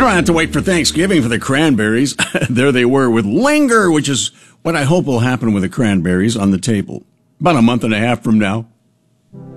don't have to wait for Thanksgiving for the cranberries. There they were with Linger, which is what I hope will happen with the cranberries on the table about a month and a half from now.